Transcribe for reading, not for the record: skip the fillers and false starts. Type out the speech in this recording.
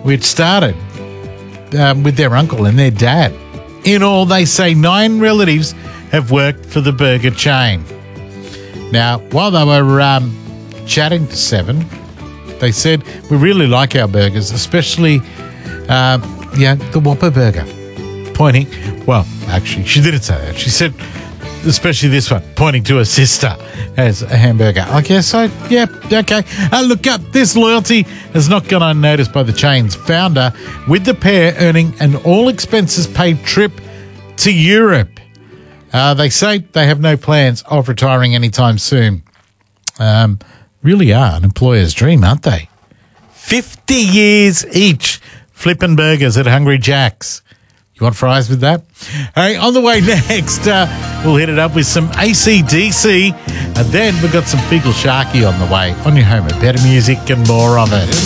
which started with their uncle and their dad. In all, they say 9 relatives have worked for the burger chain. Now, while they were chatting to Seven, they said, we really like our burgers, especially, the Whopper burger. Pointing, well, actually, she didn't say that. She said, especially this one, pointing to her sister as a hamburger. I guess so. Yeah, okay. Look up. This loyalty has not gone unnoticed by the chain's founder, with the pair earning an all-expenses-paid trip to Europe. They say they have no plans of retiring anytime soon. Really are an employer's dream, aren't they? 50 years each flipping burgers at Hungry Jack's. You want fries with that? Hey, on the way next, we'll hit it up with some AC/DC, and then we've got some Fecal Sharky on the way on your home of better music and more of it.